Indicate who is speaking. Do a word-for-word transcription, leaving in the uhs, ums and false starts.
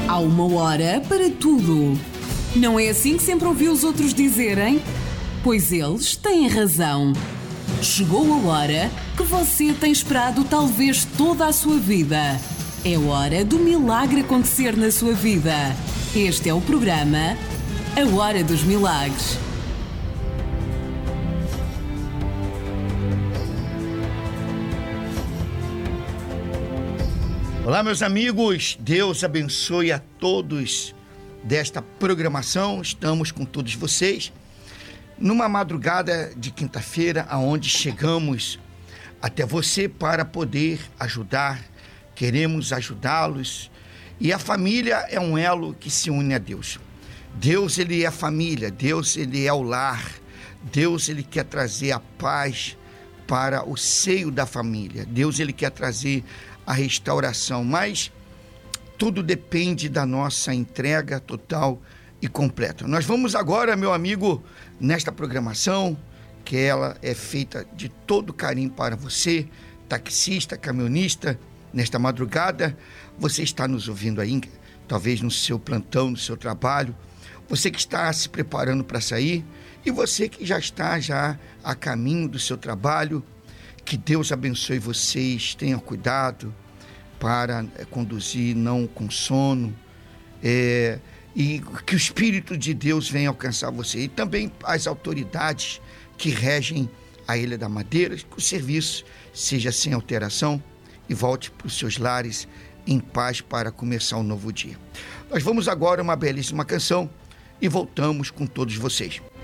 Speaker 1: Há uma hora para tudo. Não é assim que sempre ouvi os outros dizerem? Pois eles têm razão. Chegou a hora que você tem esperado talvez toda a sua vida. É hora do milagre acontecer na sua vida. Este é o programa A Hora dos Milagres.
Speaker 2: Olá, meus amigos, Deus abençoe a todos desta programação. Estamos com todos vocês numa madrugada de quinta-feira, aonde chegamos até você para poder ajudar. Queremos ajudá-los, e a família é um elo que se une a Deus. Deus, ele é a família, Deus, ele é o lar, Deus, ele quer trazer a paz para o seio da família, Deus, ele quer trazer a restauração, mas tudo depende da nossa entrega total e completa. Nós vamos agora, meu amigo, nesta programação, que ela é feita de todo carinho para você, taxista, caminhonista. Nesta madrugada, você está nos ouvindo aí, talvez no seu plantão, no seu trabalho, você que está se preparando para sair e você que já está já a caminho do seu trabalho. Que Deus abençoe vocês, tenham cuidado para é, conduzir não com sono, é, e que o Espírito de Deus venha alcançar você. E também as autoridades que regem a Ilha da Madeira, que o serviço seja sem alteração e volte para os seus lares em paz para começar um novo dia. Nós vamos agora a uma belíssima canção e voltamos com todos vocês.